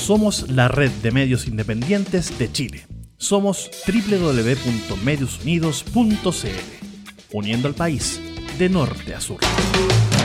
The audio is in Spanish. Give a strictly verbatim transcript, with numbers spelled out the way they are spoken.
Somos la red de medios independientes de Chile. Somos doble u doble u doble u punto medios unidos punto c l, uniendo al país de norte a sur.